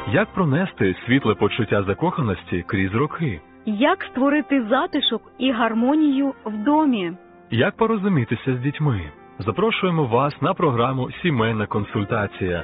Як пронести світле почуття закоханості крізь роки? Як створити затишок і гармонію в домі? Як порозумітися з дітьми? Запрошуємо вас на програму «Сімейна консультація».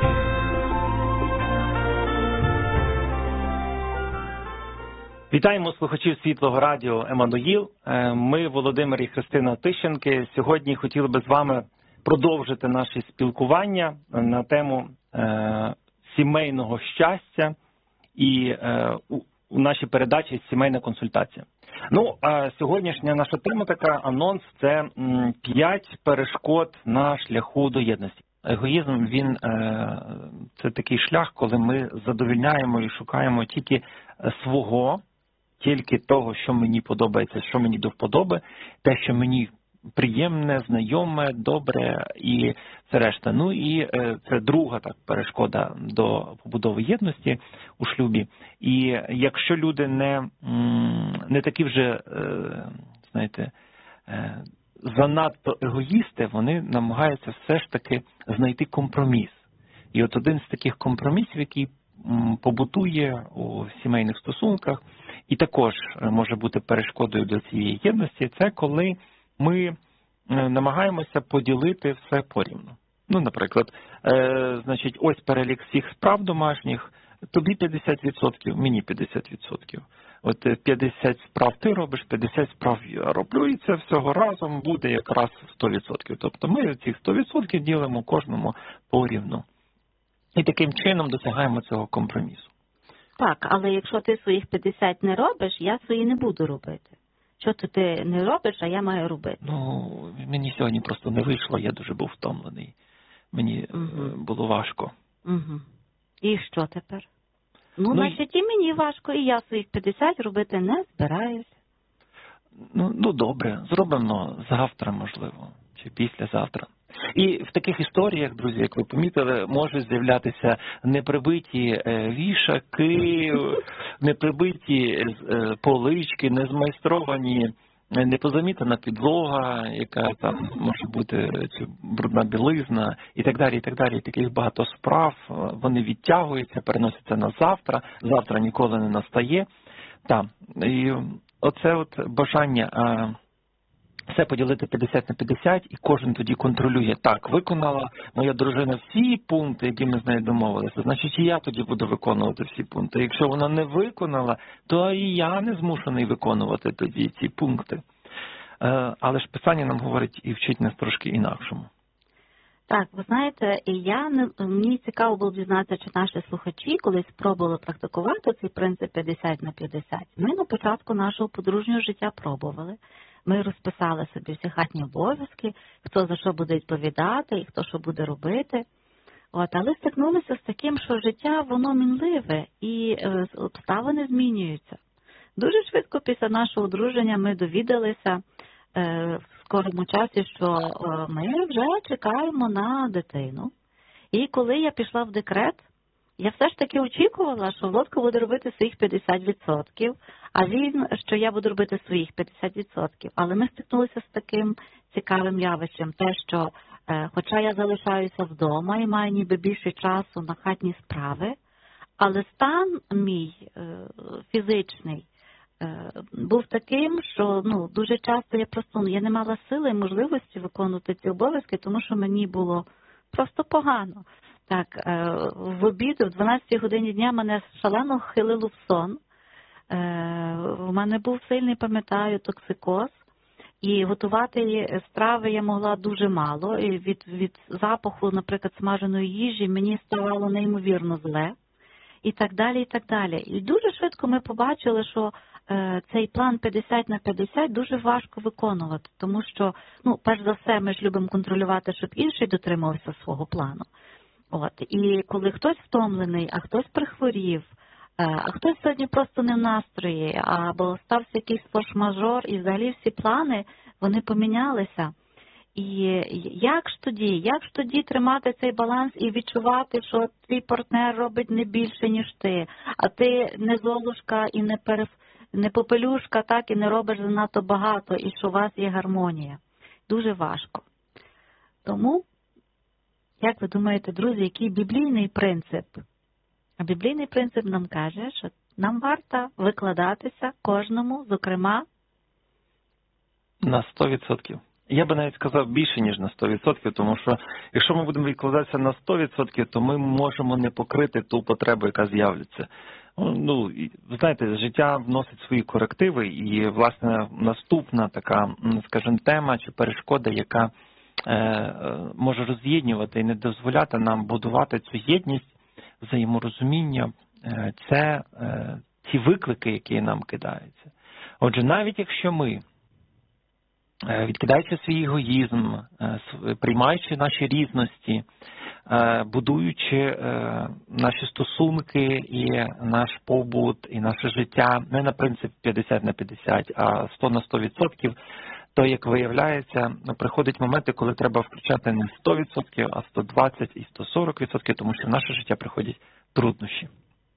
Вітаємо слухачів Світлого радіо «Еммануїл». Ми, Володимир і Христина Тищенки, сьогодні хотіли би з вами продовжити наше спілкування на тему сімейного щастя і у нашій передачі «Сімейна консультація». Сьогоднішня наша тема така, анонс, це 5 перешкод на шляху до єдності. Егоїзм, він це такий шлях, коли ми задовольняємо і шукаємо тільки свого, тільки того, що мені подобається, що мені до вподоби, те, що мені приємне, знайоме, добре і все решта. Ну і це друга так перешкода до побудови єдності у шлюбі. І якщо люди не такі вже, знаєте, занадто егоїсти, вони намагаються все ж таки знайти компроміс. І от один з таких компромісів, який побутує у сімейних стосунках, і також може бути перешкодою до цієї єдності, це коли ми намагаємося поділити все порівну. Наприклад, ось перелік всіх справ домашніх, тобі 50%, мені 50%. От 50 справ ти робиш, 50 справ я роблю, і це всього разом буде якраз 100%. Тобто ми ці 100% ділимо кожному порівну. І таким чином досягаємо цього компромісу. Так, але якщо ти своїх 50 не робиш, я свої не буду робити. Що ти не робиш, а я маю робити? Мені сьогодні просто не вийшло, я дуже був втомлений. Мені було важко. І що тепер? Значить, і мені важко, і я своїх 50 робити не збираюся. Добре, зробимо завтра, можливо, чи післязавтра. І в таких історіях, друзі, як ви помітили, можуть з'являтися неприбиті вішаки, неприбиті полички, незмайстровані, непозамітана підлога, яка там може бути брудна білизна і так далі, і так далі. Таких багато справ, вони відтягуються, переносяться на завтра, завтра ніколи не настає. І оце от бажання все поділити 50 на 50, і кожен тоді контролює. Так, виконала моя дружина всі пункти, які ми з нею домовилися, значить і я тоді буду виконувати всі пункти. Якщо вона не виконала, то і я не змушений виконувати тоді ці пункти. Але ж Писання нам говорить і вчить нас трошки інакшому. Так, ви знаєте, мені цікаво було дізнатися, чи наші слухачі колись спробували практикувати цей принцип 50 на 50. Ми на початку нашого подружнього життя пробували. Ми розписали собі всі хатні обов'язки, хто за що буде відповідати і хто що буде робити. Але стикнулися з таким, що життя, воно мінливе і обставини змінюються. Дуже швидко після нашого одруження ми довідалися в скорому часі, що ми вже чекаємо на дитину. І коли я пішла в декрет, я все ж таки очікувала, що Володько буде робити своїх 50%, а що я буду робити своїх 50%. Але ми стикнулися з таким цікавим явищем, те, що хоча я залишаюся вдома і маю ніби більше часу на хатні справи, але стан мій фізичний був таким, що дуже часто я не мала сили і можливості виконувати ці обов'язки, тому що мені було просто погано. Так, в обід, в 12 годині дня мене шалено хилило в сон. У мене був сильний, пам'ятаю, токсикоз. І готувати страви я могла дуже мало. І від запаху, наприклад, смаженої їжі мені ставало неймовірно зле. І так далі, і так далі. І дуже швидко ми побачили, що цей план 50 на 50 дуже важко виконувати. Тому що, перш за все, ми ж любимо контролювати, щоб інший дотримувався свого плану. І коли хтось втомлений, а хтось прихворів, а хтось сьогодні просто не в настрої, або стався якийсь форс-мажор, і взагалі всі плани, вони помінялися. І як ж тоді тримати цей баланс і відчувати, що твій партнер робить не більше, ніж ти, а ти не золушка і не попелюшка, так, і не робиш занадто багато, і що у вас є гармонія. Дуже важко. Тому, як ви думаєте, друзі, який біблійний принцип А біблійний принцип нам каже, що нам варто викладатися кожному, зокрема, На 100%. Я би навіть сказав більше, ніж на 100%, тому що якщо ми будемо відкладатися на 100%, то ми можемо не покрити ту потребу, яка з'являться. Ну, ви знаєте, життя вносить свої корективи, і, власне, наступна така, скажімо, тема чи перешкода, яка може роз'єднувати і не дозволяти нам будувати цю єдність, взаєморозуміння, це ті виклики, які нам кидаються. Отже, навіть якщо ми, відкидаючи свій егоїзм, приймаючи наші різності, будуючи наші стосунки і наш побут, і наше життя не на принцип 50 на 50, а 100 на 100%, то, як виявляється, приходять моменти, коли треба включати не 100%, а 120 і 140%, тому що в наше життя приходять труднощі.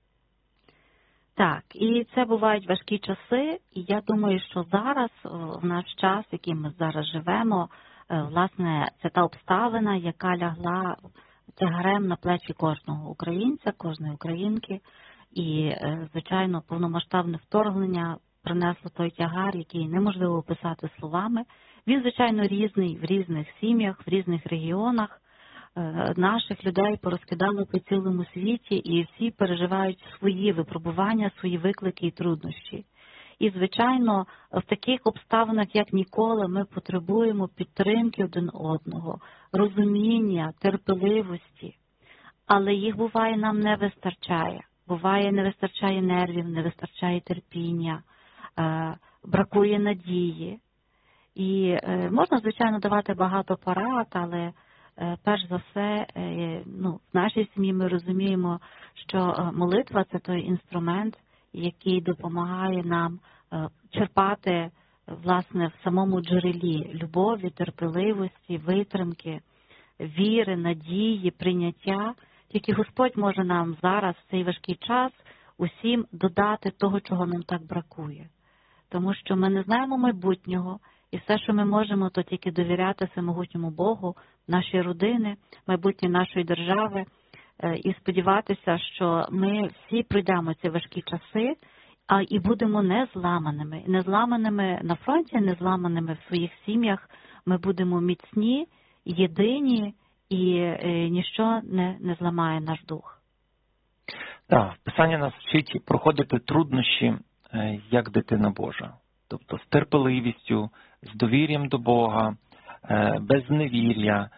Так, і це бувають важкі часи, і я думаю, що зараз, в наш час, в який ми зараз живемо, власне, це та обставина, яка лягла тягарем на плечі кожного українця, кожної українки, і, звичайно, повномасштабне вторгнення принесло той тягар, який неможливо описати словами. Він, звичайно, різний в різних сім'ях, в різних регіонах. Наших людей порозкидало по цілому світі, і всі переживають свої випробування, свої виклики і труднощі. І, звичайно, в таких обставинах, як ніколи, ми потребуємо підтримки один одного, розуміння, терпеливості. Але їх, буває, нам не вистачає. Буває, не вистачає нервів, не вистачає терпіння, бракує надії. І можна, звичайно, давати багато порад, але перш за все, в нашій сім'ї ми розуміємо, що молитва – це той інструмент, який допомагає нам черпати, власне, в самому джерелі любові, терпеливості, витримки, віри, надії, прийняття. Тільки Господь може нам зараз, в цей важкий час, усім додати того, чого нам так бракує. Тому що ми не знаємо майбутнього, і все, що ми можемо, то тільки довіряти всемогутньому Богу, нашій родини, майбутнє нашої держави, і сподіватися, що ми всі пройдемо ці важкі часи, і будемо не зламаними. Не зламаними на фронті, не зламаними в своїх сім'ях. Ми будемо міцні, єдині, і ніщо не зламає наш дух. Так, Писання нас вчить проходити труднощі як дитина Божа. Тобто з терпеливістю, з довір'ям до Бога, без невір'я,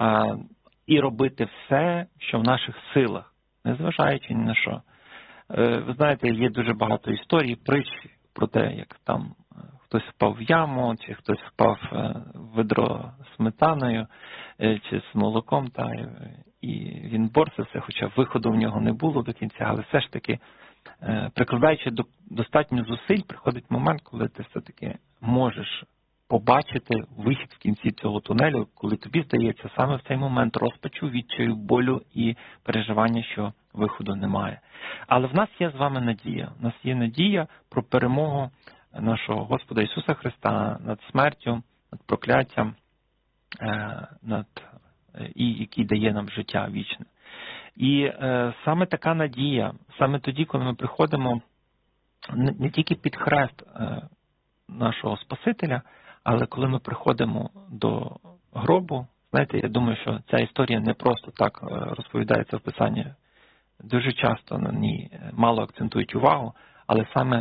і робити все, що в наших силах, незважаючи ні на що. Ви знаєте, є дуже багато історій, притч про те, як там хтось впав в яму, чи хтось впав в ведро з сметаною, чи з молоком, і він борсився, хоча виходу в нього не було до кінця, але все ж таки, прикладаючи достатньо зусиль, приходить момент, коли ти все-таки можеш побачити вихід в кінці цього тунелю, коли тобі здається саме в цей момент розпачу, відчаю, болю і переживання, що виходу немає. Але в нас є з вами надія. У нас є надія про перемогу нашого Господа Ісуса Христа над смертю, над прокляттям, який дає нам життя вічне. І саме така надія, саме тоді, коли ми приходимо не тільки під хрест нашого Спасителя, але коли ми приходимо до гробу, знаєте, я думаю, що ця історія не просто так розповідається в Писанні. Дуже часто на ній мало акцентують увагу, але саме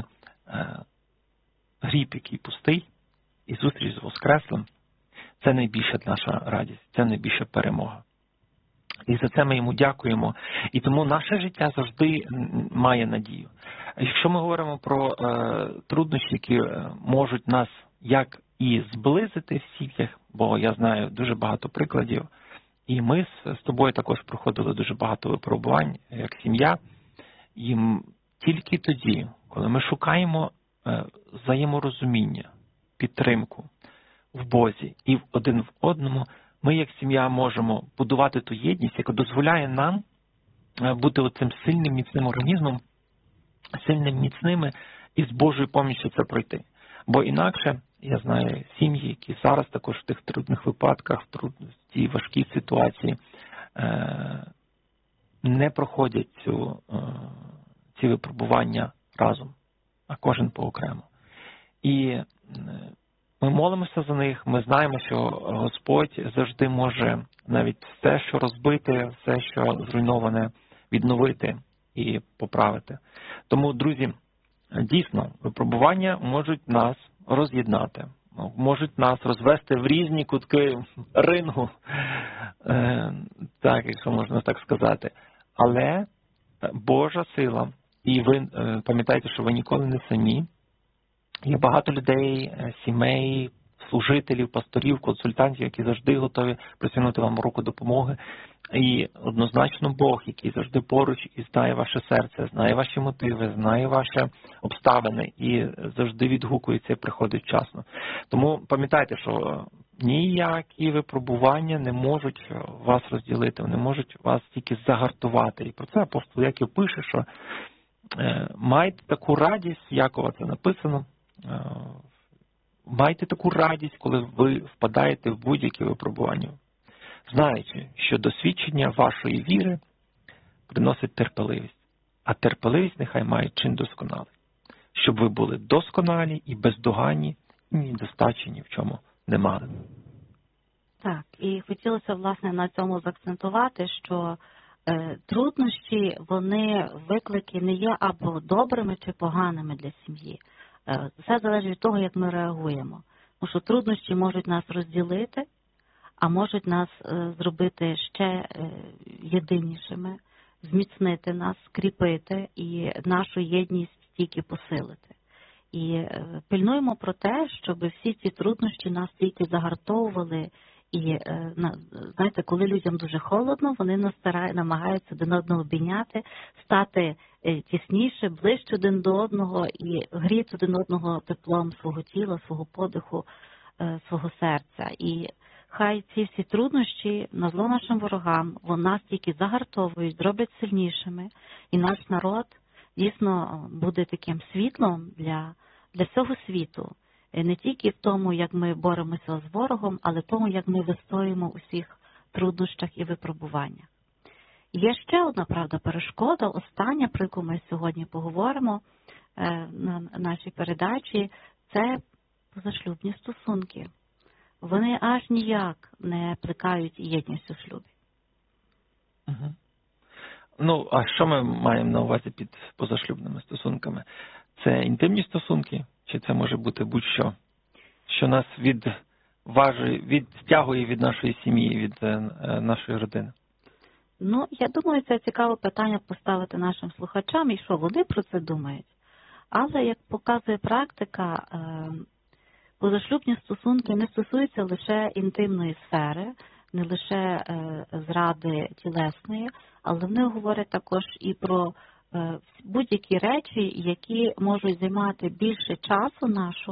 гріб, який пустий, і зустріч з Воскреслим, це найбільша наша радість, це найбільша перемога. І за це ми йому дякуємо. І тому наше життя завжди має надію. Якщо ми говоримо про труднощі, які можуть нас як і зблизити в сім'ях, бо я знаю дуже багато прикладів, і ми з тобою також проходили дуже багато випробувань як сім'я. І тільки тоді, коли ми шукаємо взаєморозуміння, підтримку в Бозі і один в одному, ми як сім'я можемо будувати ту єдність, яка дозволяє нам бути оцим сильним, міцним організмом, сильним, міцними і з Божою поміччю це пройти. Бо інакше, я знаю сім'ї, які зараз також в тих трудних випадках, в цій важкій ситуації, не проходять ці випробування разом, а кожен поокремо. І ми молимося за них, ми знаємо, що Господь завжди може навіть все, що розбите, все, що зруйноване, відновити і поправити. Тому, друзі, дійсно, випробування можуть нас роз'єднати, можуть нас розвести в різні кутки рингу, так, якщо можна так сказати. Але Божа сила, і ви пам'ятаєте, що ви ніколи не самі. Є багато людей, сімей, служителів, пасторів, консультантів, які завжди готові присягнути вам руку допомоги. І однозначно Бог, який завжди поруч і знає ваше серце, знає ваші мотиви, знає ваші обставини і завжди відгукується і приходить вчасно. Тому пам'ятайте, що ніякі випробування не можуть вас розділити, вони можуть вас тільки загартувати. І про це апостол Яків пише, що майте таку радість, Якова це написано, майте таку радість, коли ви впадаєте в будь-які випробування, знаючи, що досвідчення вашої віри приносить терпеливість, а терпеливість нехай має чин досконалий, щоб ви були досконалі і бездоганні, і недостачі ні в чому не мали. Так, і хотілося, власне, на цьому заакцентувати, що труднощі, вони, виклики не є або добрими чи поганими для сім'ї. Все залежить від того, як ми реагуємо. Тому що труднощі можуть нас розділити, а можуть нас зробити ще єдинішими, зміцнити нас, скріпити і нашу єдність тільки посилити. І пильнуємо про те, щоб всі ці труднощі нас тільки загартовували. І, знаєте, коли людям дуже холодно, вони намагаються один одного обійняти, стати тісніше, ближче один до одного і гріти один одного теплом свого тіла, свого подиху, свого серця. І хай ці всі труднощі на зло нашим ворогам, вони нас тільки загартовують, зроблять сильнішими. І наш народ дійсно буде таким світлом для всього світу. Не тільки в тому, як ми боремося з ворогом, але в тому, як ми вистоїмо у всіх труднощах і випробуваннях. Є ще одна, правда, перешкода, остання, про яку ми сьогодні поговоримо на нашій передачі, це позашлюбні стосунки. Вони аж ніяк не плекають єдність у шлюбі. Угу. Ну, а що ми маємо на увазі під позашлюбними стосунками? Це інтимні стосунки? Чи це може бути будь-що, що нас відтягує від нашої сім'ї, від нашої родини? Ну, я думаю, це цікаве питання поставити нашим слухачам, і що вони про це думають. Але, як показує практика, позашлюбні стосунки не стосуються лише інтимної сфери, не лише зради тілесної, але вони говорять також і про будь-які речі, які можуть займати більше часу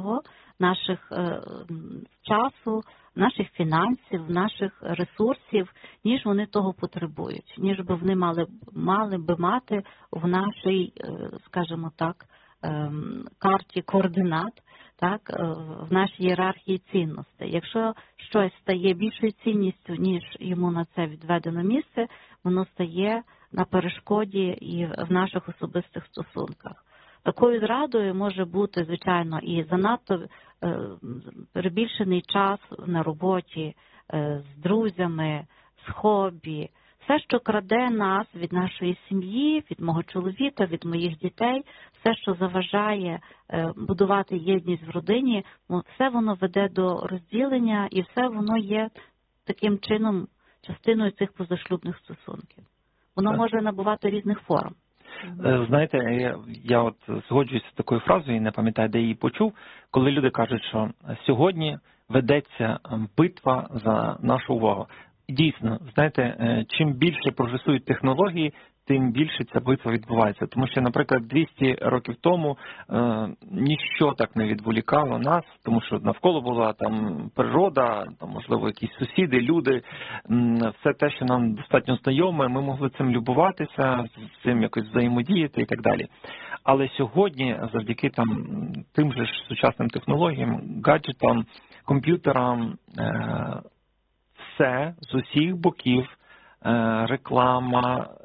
наших фінансів, наших ресурсів, ніж вони того потребують, ніж би вони мали би мати в нашій, скажімо так, карті координат, так, в нашій ієрархії цінностей. Якщо щось стає більшою цінністю, ніж йому на це відведено місце, воно стає на перешкоді і в наших особистих стосунках. Такою зрадою може бути, звичайно, і занадто перебільшений час на роботі, з друзями, з хобі. Все, що краде нас від нашої сім'ї, від мого чоловіка, від моїх дітей, все, що заважає будувати єдність в родині, все воно веде до розділення і все воно є таким чином частиною цих позашлюбних стосунків. Воно може набувати різних форм. Знаєте, я от згоджуюся з такою фразою і не пам'ятаю, де її почув, коли люди кажуть, що сьогодні ведеться битва за нашу увагу. Дійсно, знаєте, чим більше прогресують технології, тим більше ця битва відбувається. Тому що, наприклад, 200 років тому ніщо так не відволікало нас, тому що навколо була там природа, там, можливо, якісь сусіди, люди, все те, що нам достатньо знайоме, ми могли цим любуватися, з цим якось взаємодіяти і так далі. Але сьогодні, завдяки тим же ж сучасним технологіям, гаджетам, комп'ютерам, все з усіх боків, реклама,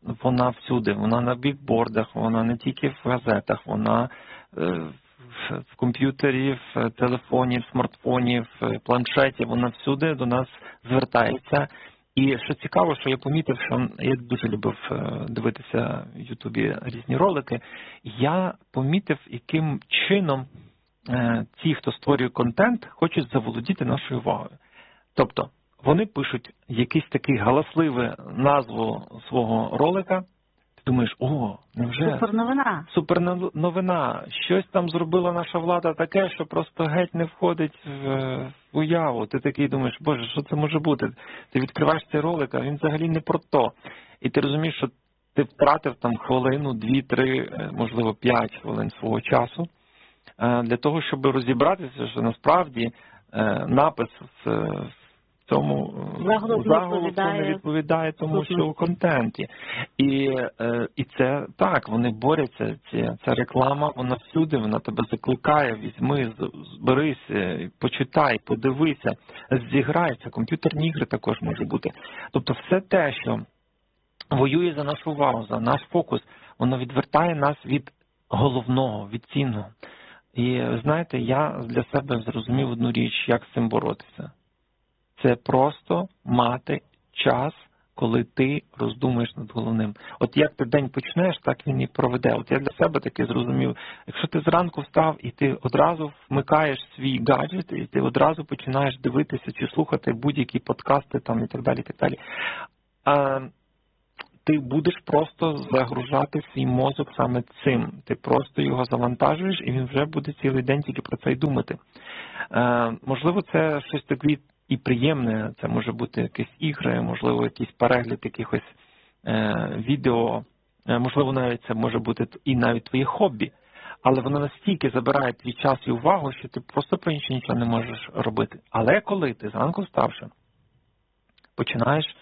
вона всюди, вона на бікбордах, вона не тільки в газетах, вона в комп'ютері, в телефоні, в смартфоні, в планшеті, вона всюди до нас звертається. І що цікаво, що я помітив, що я дуже любив дивитися в Ютубі різні ролики, я помітив, яким чином ті, хто створює контент, хочуть заволодіти нашою увагою. Тобто, вони пишуть якийсь такий галасливий назву свого ролика, ти думаєш, невже? Суперновина. Щось там зробила наша влада таке, що просто геть не входить в уяву. Ти такий думаєш, боже, що це може бути? Ти відкриваєш цей ролик, а він взагалі не про то. І ти розумієш, що ти втратив там хвилину, 2, 3, можливо 5 хвилин свого часу для того, щоб розібратися, що насправді напис в цьому заголовку не відповідає тому, що у контенті. І це так, вони борються. Ця реклама, вона всюди, вона тебе закликає, візьми, зберись, почитай, подивися, зіграйся. Комп'ютерні ігри також може бути. Тобто все те, що воює за нашу увагу, за наш фокус, воно відвертає нас від головного, від цінного. І знаєте, я для себе зрозумів одну річ, як з цим боротися. Це просто мати час, коли ти роздумуєш над головним. От як ти день почнеш, так він і проведе. От я для себе таки зрозумів, якщо ти зранку встав і ти одразу вмикаєш свій гаджет, і ти одразу починаєш дивитися чи слухати будь-які подкасти там і так далі, ти будеш просто загружати свій мозок саме цим. Ти просто його завантажуєш, і він вже буде цілий день тільки про це й думати. Можливо, це щось таке і приємне, це може бути якісь ігри, можливо, якийсь перегляд якихось відео, можливо, навіть це може бути і навіть твоє хобі, але воно настільки забирає твій час і увагу, що ти просто про інше нічого не можеш робити. Але коли ти зранку вставши, починаєш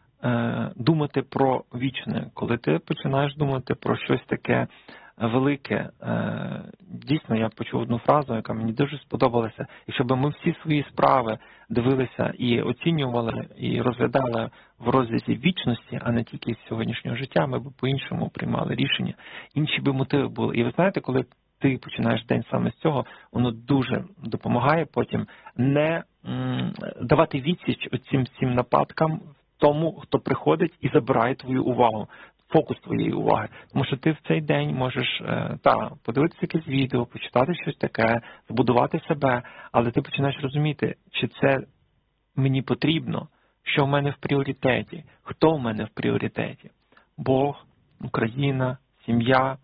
думати про вічне, коли ти починаєш думати про щось таке велике. Дійсно, я почув одну фразу, яка мені дуже сподобалася. Якщо б ми всі свої справи дивилися і оцінювали, і розглядали в розрізі вічності, а не тільки сьогоднішнього життя, ми б по-іншому приймали рішення. Інші б мотиви були. І ви знаєте, коли ти починаєш день саме з цього, воно дуже допомагає потім не давати відсіч цим нападкам тому, хто приходить і забирає твою увагу, фокус твоєї уваги. Тому що ти в цей день можеш подивитися якесь відео, почитати щось таке, збудувати себе, але ти починаєш розуміти, чи це мені потрібно, що в мене в пріоритеті, хто в мене в пріоритеті. Бог, Україна, сім'я,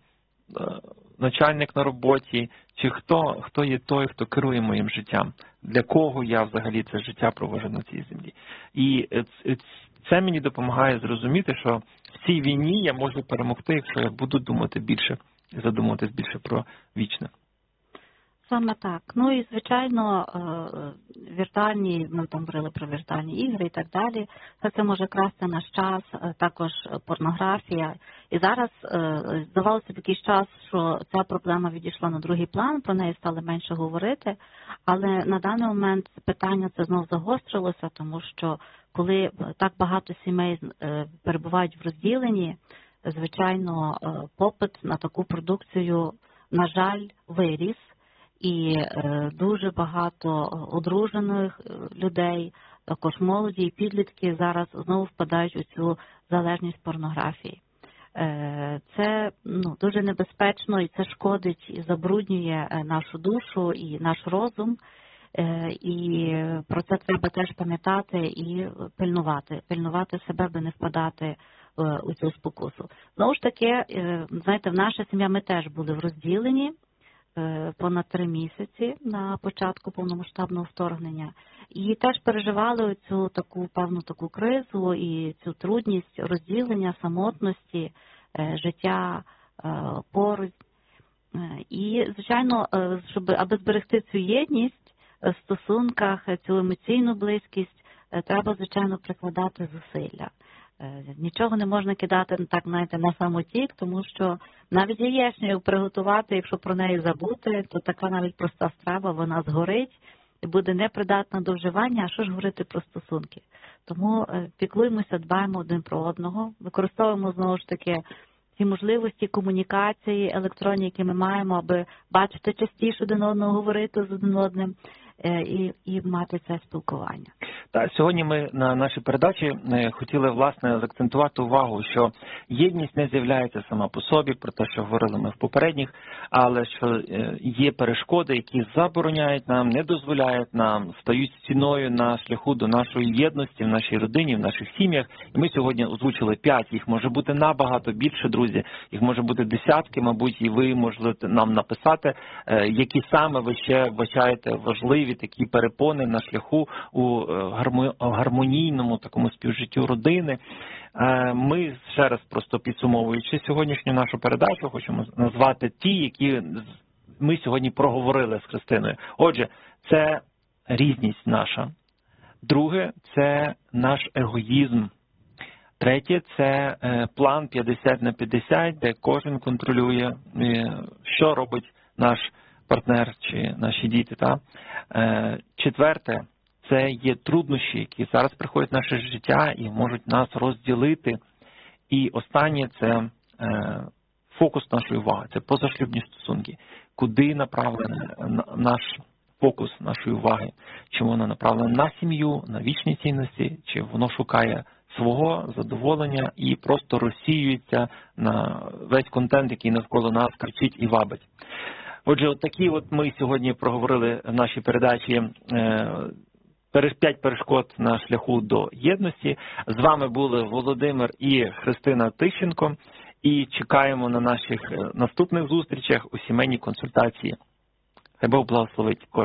начальник на роботі, чи хто є той, хто керує моїм життям, для кого я взагалі це життя проводжу на цій землі. І це мені допомагає зрозуміти, що в цій війні я можу перемогти, якщо я буду думати більше, задумуватись більше про вічне. Саме так. Ну і, звичайно, віртуальні, ми там говорили про віртуальні ігри і так далі, це може красти наш час, також порнографія. І зараз здавалося б якийсь час, що ця проблема відійшла на другий план, про неї стали менше говорити, але на даний момент питання це знов загострилося, тому що коли так багато сімей перебувають в розділенні, звичайно, попит на таку продукцію, на жаль, виріс. І дуже багато одружених людей, також молоді і підлітки зараз знову впадають у цю залежність порнографії. Це дуже небезпечно і це шкодить і забруднює нашу душу і наш розум. І про це треба теж пам'ятати і пильнувати себе, аби не впадати у цю спокусу. Знову ж таки, знаєте, в наша сім'я ми теж були в розділенні понад 3 місяці на початку повномасштабного вторгнення. І теж переживали цю певну таку кризу і цю трудність розділення, самотності, життя поруч. І, звичайно, аби зберегти цю єдність в стосунках, цю емоційну близькість, треба, звичайно, прикладати зусилля. Нічого не можна кидати так, знаєте, на самотік, тому що навіть яєчню приготувати, якщо про неї забути, то така навіть проста страва, вона згорить і буде непридатна до вживання, а що ж говорити про стосунки? Тому піклуємося, дбаємо один про одного, використовуємо знову ж таки ті можливості комунікації електронні, які ми маємо, аби бачити частіше один одного, говорити з один одним і мати це спілкування. Так, сьогодні ми на нашій передачі хотіли, власне, заакцентувати увагу, що єдність не з'являється сама по собі, про те, що говорили ми в попередніх, але що є перешкоди, які забороняють нам, не дозволяють нам, стають стіною на шляху до нашої єдності в нашій родині, в наших сім'ях. І ми сьогодні озвучили 5, їх може бути набагато більше, друзі, їх може бути десятки, мабуть, і ви можете нам написати, які саме ви ще вбачаєте важливі такі перепони на шляху у гармонійному такому співжиттю родини. Ми ще раз, просто підсумовуючи сьогоднішню нашу передачу, хочемо назвати ті, які ми сьогодні проговорили з Христиною. Отже, це різність наша. Друге, це наш егоїзм. Третє, це план 50/50, де кожен контролює, що робить наш партнер чи наші діти. Четверте, це є труднощі, які зараз приходять в наше життя і можуть нас розділити. І останнє – це фокус нашої уваги, це позашлюбні стосунки. Куди направлений наш фокус нашої уваги? Чи воно направлено на сім'ю, на вічні цінності, чи воно шукає свого задоволення і просто розсіюється на весь контент, який навколо нас кричить і вабить. Отже, от такі ми сьогодні проговорили в нашій передачі 5 перешкод на шляху до єдності. З вами були Володимир і Христина Тищенко. І чекаємо на наших наступних зустрічах у сімейній консультації. Хай Бог благословить кожного.